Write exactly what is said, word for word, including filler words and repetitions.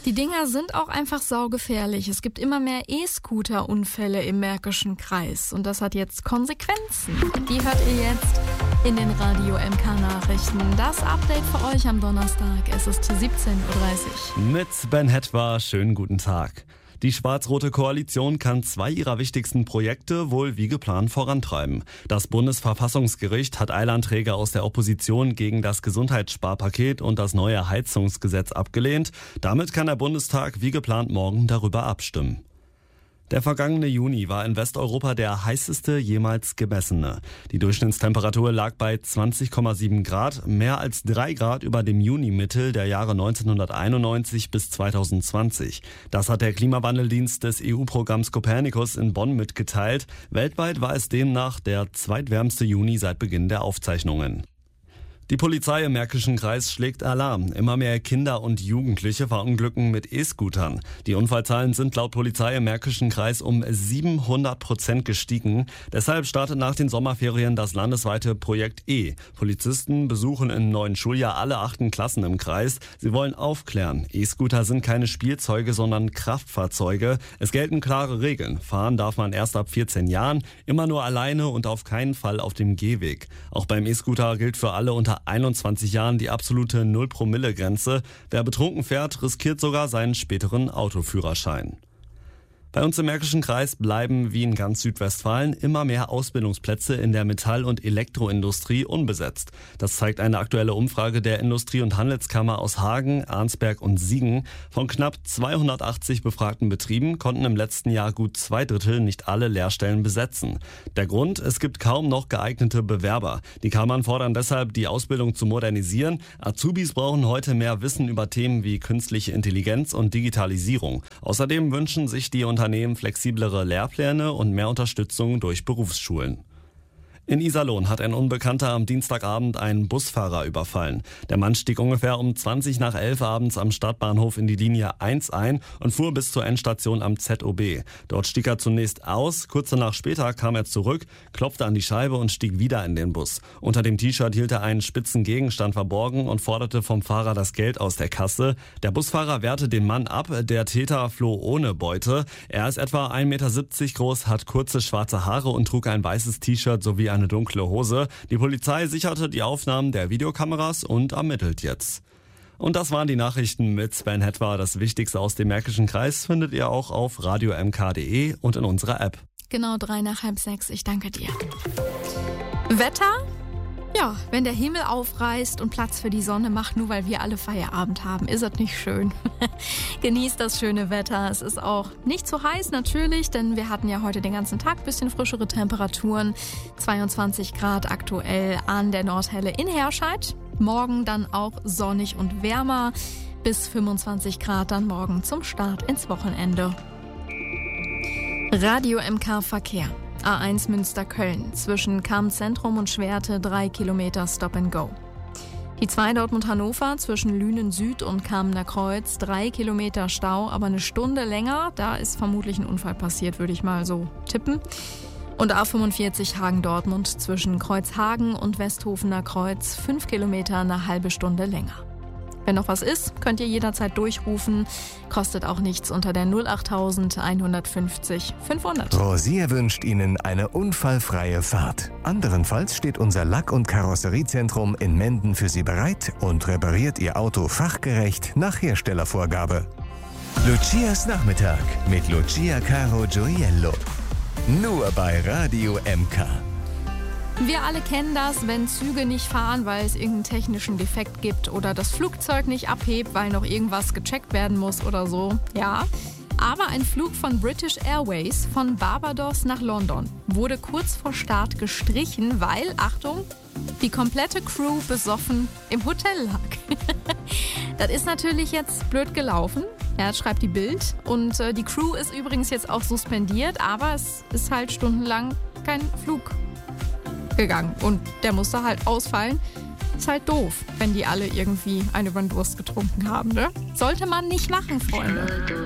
Die Dinger sind auch einfach saugefährlich. Es gibt immer mehr E-Scooter-Unfälle im Märkischen Kreis. Und das hat jetzt Konsequenzen. Die hört ihr jetzt in den Radio M K-Nachrichten. Das Update für euch am Donnerstag. Es ist siebzehn Uhr dreißig. Mit Ben Hetwa, schönen guten Tag. Die schwarz-rote Koalition kann zwei ihrer wichtigsten Projekte wohl wie geplant vorantreiben. Das Bundesverfassungsgericht hat Eilanträge aus der Opposition gegen das Gesundheitssparpaket und das neue Heizungsgesetz abgelehnt. Damit kann der Bundestag wie geplant morgen darüber abstimmen. Der vergangene Juni war in Westeuropa der heißeste jemals gemessene. Die Durchschnittstemperatur lag bei zwanzig Komma sieben Grad, mehr als drei Grad über dem Junimittel der Jahre neunzehnhunderteinundneunzig bis zweitausendzwanzig. Das hat der Klimawandeldienst des E U-Programms Copernicus in Bonn mitgeteilt. Weltweit war es demnach der zweitwärmste Juni seit Beginn der Aufzeichnungen. Die Polizei im Märkischen Kreis schlägt Alarm. Immer mehr Kinder und Jugendliche verunglücken mit E-Scootern. Die Unfallzahlen sind laut Polizei im Märkischen Kreis um siebenhundert Prozent gestiegen. Deshalb startet nach den Sommerferien das landesweite Projekt E. Polizisten besuchen im neuen Schuljahr alle achten Klassen im Kreis. Sie wollen aufklären. E-Scooter sind keine Spielzeuge, sondern Kraftfahrzeuge. Es gelten klare Regeln. Fahren darf man erst ab vierzehn Jahren, immer nur alleine und auf keinen Fall auf dem Gehweg. Auch beim E-Scooter gilt für alle unter einundzwanzig Jahren die absolute Null-Promille-Grenze. Wer betrunken fährt, riskiert sogar seinen späteren Autoführerschein. Bei uns im Märkischen Kreis bleiben, wie in ganz Südwestfalen, immer mehr Ausbildungsplätze in der Metall- und Elektroindustrie unbesetzt. Das zeigt eine aktuelle Umfrage der Industrie- und Handelskammer aus Hagen, Arnsberg und Siegen. Von knapp zweihundertachtzig befragten Betrieben konnten im letzten Jahr gut zwei Drittel nicht alle Lehrstellen besetzen. Der Grund? Es gibt kaum noch geeignete Bewerber. Die Kammern fordern deshalb, die Ausbildung zu modernisieren. Azubis brauchen heute mehr Wissen über Themen wie künstliche Intelligenz und Digitalisierung. Außerdem wünschen sich die Unternehmen Unternehmen flexiblere Lehrpläne und mehr Unterstützung durch Berufsschulen. In Iserlohn hat ein Unbekannter am Dienstagabend einen Busfahrer überfallen. Der Mann stieg ungefähr um zwanzig nach elf abends am Stadtbahnhof in die Linie eins ein und fuhr bis zur Endstation am Z O B. Dort stieg er zunächst aus, kurz danach später kam er zurück, klopfte an die Scheibe und stieg wieder in den Bus. Unter dem T-Shirt hielt er einen spitzen Gegenstand verborgen und forderte vom Fahrer das Geld aus der Kasse. Der Busfahrer wehrte den Mann ab, der Täter floh ohne Beute. Er ist etwa ein Meter siebzig groß, hat kurze schwarze Haare und trug ein weißes T-Shirt sowie eine dunkle Hose. Die Polizei sicherte die Aufnahmen der Videokameras und ermittelt jetzt. Und das waren die Nachrichten mit Sven Hetwa. Das Wichtigste aus dem Märkischen Kreis findet ihr auch auf radio m k punkt d e und in unserer App. Genau drei nach halb sechs. Ich danke dir. Wetter? Ja, wenn der Himmel aufreißt und Platz für die Sonne macht, nur weil wir alle Feierabend haben, ist das nicht schön. Genießt das schöne Wetter. Es ist auch nicht zu heiß natürlich, denn wir hatten ja heute den ganzen Tag ein bisschen frischere Temperaturen. zweiundzwanzig Grad aktuell an der Nordhelle in Herscheid. Morgen dann auch sonnig und wärmer. Bis fünfundzwanzig Grad dann morgen zum Start ins Wochenende. Radio M K Verkehr. A eins Münster-Köln, zwischen Cham-Zentrum und Schwerte drei Kilometer Stop and Go. Die zwei Dortmund-Hannover zwischen Lünen Süd und Kamener Kreuz, drei Kilometer Stau, aber eine Stunde länger. Da ist vermutlich ein Unfall passiert, würde ich mal so tippen. Und A fünfundvierzig Hagen-Dortmund zwischen Kreuzhagen und Westhofener Kreuz, fünf Kilometer, eine halbe Stunde länger. Wenn noch was ist, könnt ihr jederzeit durchrufen. Kostet auch nichts unter der null acht eins fünfzig fünfhundert. Rosier wünscht Ihnen eine unfallfreie Fahrt. Anderenfalls steht unser Lack- und Karosseriezentrum in Menden für Sie bereit und repariert Ihr Auto fachgerecht nach Herstellervorgabe. Lucias Nachmittag mit Lucia Caro Gioiello. Nur bei Radio M K. Wir alle kennen das, wenn Züge nicht fahren, weil es irgendeinen technischen Defekt gibt oder das Flugzeug nicht abhebt, weil noch irgendwas gecheckt werden muss oder so. Ja, aber ein Flug von British Airways von Barbados nach London wurde kurz vor Start gestrichen, weil, Achtung, die komplette Crew besoffen im Hotel lag. Das ist natürlich jetzt blöd gelaufen. Ja, das schreibt die Bild. Und äh, die Crew ist übrigens jetzt auch suspendiert, aber es ist halt stundenlang kein Flug gegangen und der musste halt ausfallen. Ist halt doof, wenn die alle irgendwie einen über den Durst getrunken haben, ne? Sollte man nicht machen, Freunde.